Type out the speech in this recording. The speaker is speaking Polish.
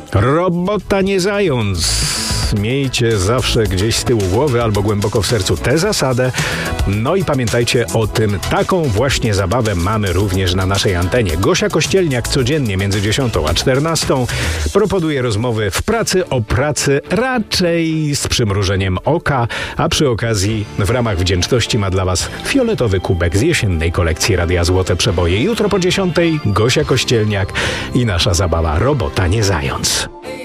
Robota nie zając. Miejcie zawsze gdzieś z tyłu głowy albo głęboko w sercu tę zasadę. No i pamiętajcie o tym, taką właśnie zabawę mamy również na naszej antenie. Gosia Kościelniak codziennie między 10 a 14 proponuje rozmowy w pracy o pracy raczej z przymrużeniem oka, a przy okazji w ramach wdzięczności ma dla Was fioletowy kubek z jesiennej kolekcji Radia Złote Przeboje. Jutro po 10 Gosia Kościelniak i nasza zabawa Robota nie zając.